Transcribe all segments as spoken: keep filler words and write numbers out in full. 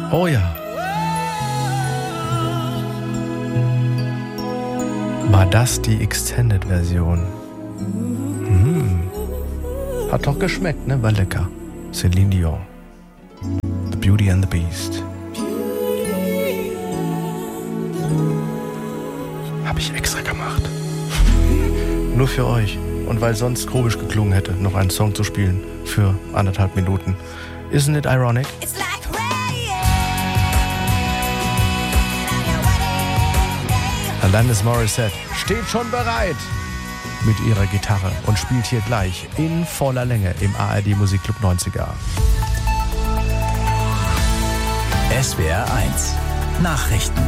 Oh ja. War das die Extended-Version? Hm. Hat doch geschmeckt, ne? War lecker. Celine Dion. The Beauty and the Beast. Hab ich extra gemacht. Nur für euch. Und weil sonst komisch geklungen hätte, noch einen Song zu spielen für anderthalb Minuten. Isn't it ironic? Alanis Morissette steht schon bereit mit ihrer Gitarre und spielt hier gleich in voller Länge im A R D Musikclub neunziger. S W R eins Nachrichten.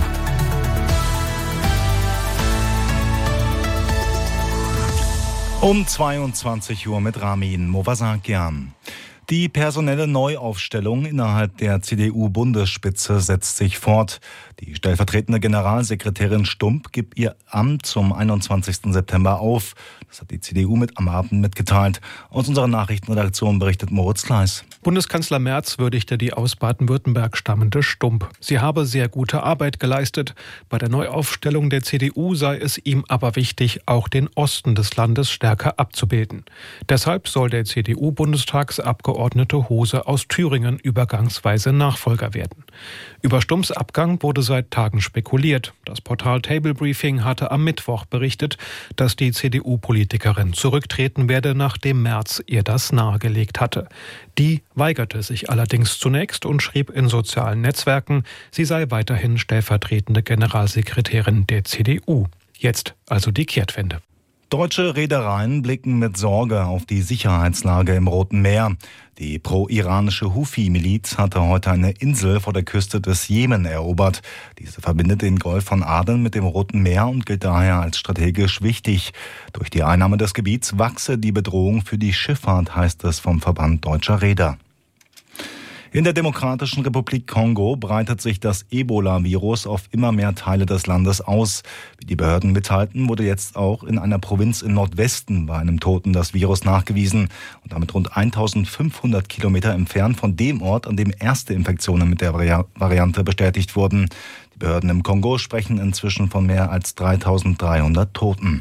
Um zweiundzwanzig Uhr mit Ramin Movasakian. Die personelle Neuaufstellung innerhalb der C D U-Bundesspitze setzt sich fort. Die stellvertretende Generalsekretärin Stump gibt ihr Amt zum einundzwanzigsten September auf. Das hat die C D U mit am Abend mitgeteilt. Aus unserer Nachrichtenredaktion berichtet Moritz Kleis. Bundeskanzler Merz würdigte die aus Baden-Württemberg stammende Stump. Sie habe sehr gute Arbeit geleistet. Bei der Neuaufstellung der C D U sei es ihm aber wichtig, auch den Osten des Landes stärker abzubilden. Deshalb soll der C D U-Bundestagsabgeordnete Hose aus Thüringen übergangsweise Nachfolger werden. Über Stumps Abgang wurde seit Tagen spekuliert. Das Portal Table Briefing hatte am Mittwoch berichtet, dass die C D U-Politikerin zurücktreten werde, nachdem Merz ihr das nahegelegt hatte. Die weigerte sich allerdings zunächst und schrieb in sozialen Netzwerken, sie sei weiterhin stellvertretende Generalsekretärin der C D U. Jetzt also die Kehrtwende. Deutsche Reedereien blicken mit Sorge auf die Sicherheitslage im Roten Meer. Die pro-iranische Huthi-Miliz hatte heute eine Insel vor der Küste des Jemen erobert. Diese verbindet den Golf von Aden mit dem Roten Meer und gilt daher als strategisch wichtig. Durch die Einnahme des Gebiets wachse die Bedrohung für die Schifffahrt, heißt es vom Verband Deutscher Reeder. In der Demokratischen Republik Kongo breitet sich das Ebola-Virus auf immer mehr Teile des Landes aus. Wie die Behörden mitteilten, wurde jetzt auch in einer Provinz im Nordwesten bei einem Toten das Virus nachgewiesen und damit rund eintausendfünfhundert Kilometer entfernt von dem Ort, an dem erste Infektionen mit der Variante bestätigt wurden. Die Behörden im Kongo sprechen inzwischen von mehr als dreitausenddreihundert Toten.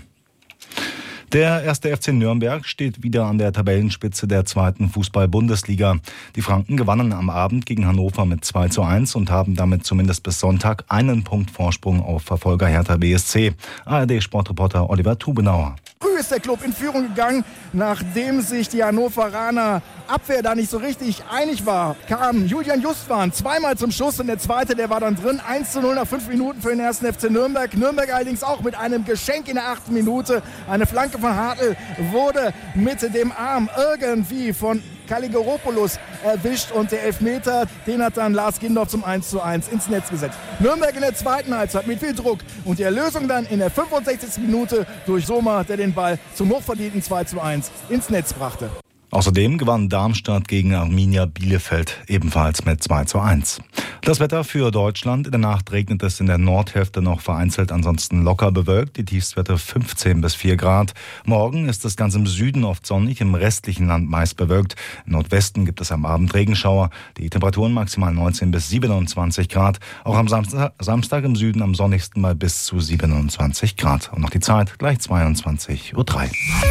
Der erste F C Nürnberg steht wieder an der Tabellenspitze der zweiten Fußball-Bundesliga. Die Franken gewannen am Abend gegen Hannover mit zwei zu eins und haben damit zumindest bis Sonntag einen Punkt Vorsprung auf Verfolger Hertha B S C. A R D-Sportreporter Oliver Tubenauer. Früh ist der Club in Führung gegangen, nachdem sich die Hannoveraner Abwehr da nicht so richtig einig war. Kam Julian Justwan zweimal zum Schuss und der zweite, der war dann drin. eins zu null nach fünf Minuten für den ersten F C Nürnberg. Nürnberg allerdings auch mit einem Geschenk in der achten Minute. Eine Flanke von Hartl wurde mit dem Arm irgendwie von Kaligeropoulos erwischt und der Elfmeter, den hat dann Lars Gindorf zum eins zu eins ins Netz gesetzt. Nürnberg in der zweiten Halbzeit mit viel Druck und die Erlösung dann in der fünfundsechzigsten Minute durch Sommer, der den Ball zum hochverdienten zwei zu eins ins Netz brachte. Außerdem gewann Darmstadt gegen Arminia Bielefeld ebenfalls mit zwei zu eins. Das Wetter für Deutschland. In der Nacht regnet es in der Nordhälfte noch vereinzelt, ansonsten locker bewölkt. Die Tiefstwerte fünfzehn bis vier Grad. Morgen ist es ganz im Süden oft sonnig, im restlichen Land meist bewölkt. Im Nordwesten gibt es am Abend Regenschauer. Die Temperaturen maximal neunzehn bis siebenundzwanzig Grad. Auch am Samstag, Samstag im Süden am sonnigsten mal bis zu siebenundzwanzig Grad. Und noch die Zeit, gleich zweiundzwanzig Uhr drei.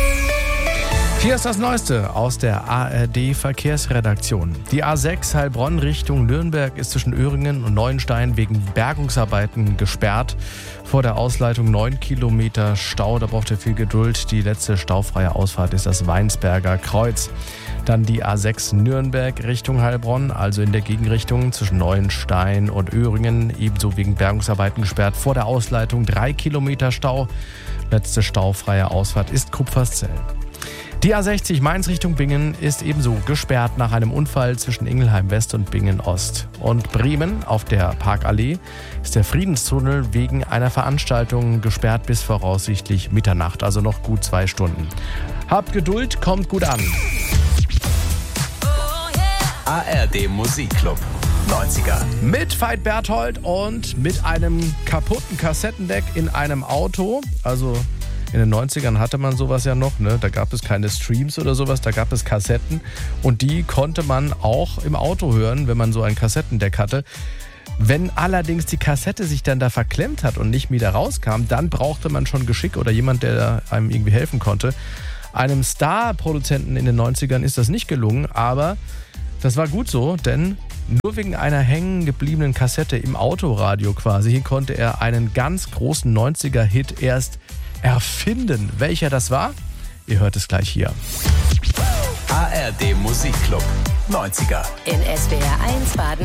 Hier ist das Neueste aus der A R D-Verkehrsredaktion. Die A sechs Heilbronn Richtung Nürnberg ist zwischen Öhringen und Neuenstein wegen Bergungsarbeiten gesperrt. Vor der Ausleitung neun Kilometer Stau, da braucht ihr viel Geduld. Die letzte staufreie Ausfahrt ist das Weinsberger Kreuz. Dann die A sechs Nürnberg Richtung Heilbronn, also in der Gegenrichtung zwischen Neuenstein und Öhringen, ebenso wegen Bergungsarbeiten gesperrt. Vor der Ausleitung drei Kilometer Stau. Letzte staufreie Ausfahrt ist Kupferszell. Die A sechzig Mainz Richtung Bingen ist ebenso gesperrt nach einem Unfall zwischen Ingelheim West und Bingen Ost. Und Bremen auf der Parkallee ist der Friedenstunnel wegen einer Veranstaltung gesperrt bis voraussichtlich Mitternacht, also noch gut zwei Stunden. Habt Geduld, kommt gut an. A R D Musikclub neunziger. Mit Veit Berthold und mit einem kaputten Kassettendeck in einem Auto, also In den neunzigern hatte man sowas ja noch, ne? Da gab es keine Streams oder sowas, da gab es Kassetten und die konnte man auch im Auto hören, wenn man so ein Kassettendeck hatte. Wenn allerdings die Kassette sich dann da verklemmt hat und nicht wieder rauskam, dann brauchte man schon Geschick oder jemand, der einem irgendwie helfen konnte. Einem Star-Produzenten in den neunzigern ist das nicht gelungen, aber das war gut so, denn nur wegen einer hängen gebliebenen Kassette im Autoradio quasi konnte er einen ganz großen neunziger-Hit erst erfinden. Welcher das war? Ihr hört es gleich hier. A R D Musikclub neunziger In S W R eins Baden